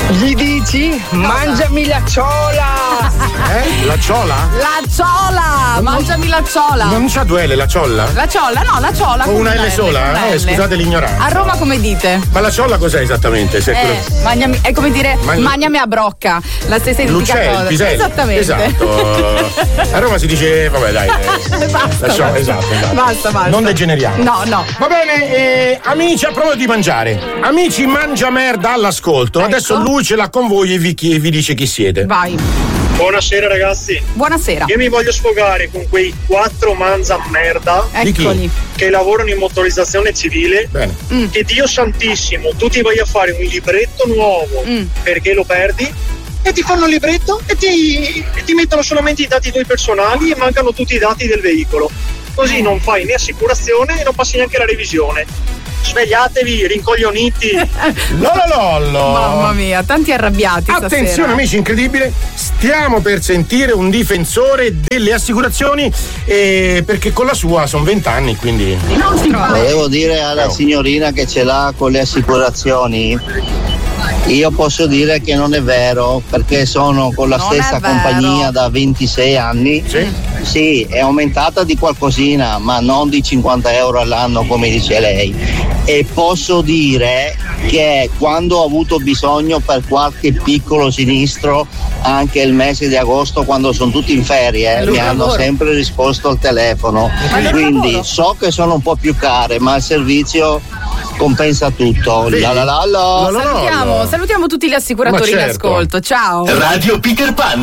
Gli dici? Mangiami la ciola! La ciola? La ciola! Mangiami la ciola! Non c'ha due L, la ciolla? La ciolla, no, la ciolla. Con una L sola? Scusate l'ignoranza. A Roma come dite? Ma la ciolla cos'è esattamente? Magnami, è come dire magnami a brocca. La stessa identica cosa. Piselli. Esattamente. Esatto. A Roma si dice, vabbè dai. Basta. Esatto. Basta. Non degeneriamo. No. Va bene, amici, a proposito di mangiare. Amici, mangia merda all'ascolto. Ecco. Adesso lui ce l'ha con voi e vi dice chi siete. Vai. Buonasera ragazzi. Buonasera. Io mi voglio sfogare con quei 4 manza merda Eccoli. che lavorano in motorizzazione civile. Bene. Che Dio santissimo, tu ti vai a fare un libretto nuovo perché lo perdi e ti fanno il libretto e ti mettono solamente i dati tuoi personali e mancano tutti i dati del veicolo. Così non fai né assicurazione e non passi neanche la revisione. Svegliatevi, rincoglioniti. Lololollo. Mamma mia, tanti arrabbiati Attenzione stasera. amici, incredibile. Stiamo per sentire un difensore delle assicurazioni perché con la sua sono 20 anni, quindi. Volevo dire alla signorina che ce l'ha con le assicurazioni. Io posso dire che non è vero, perché sono con la stessa compagnia da 26 anni. Sì, è aumentata di qualcosina, ma non di 50 euro all'anno come dice lei. E posso dire che quando ho avuto bisogno per qualche piccolo sinistro, anche il mese di agosto, quando sono tutti in ferie, mi hanno sempre risposto al telefono. Quindi so che sono un po' più care, ma il servizio compensa tutto. Salutiamo tutti gli assicuratori in ascolto. Ciao. Radio Peter Pan.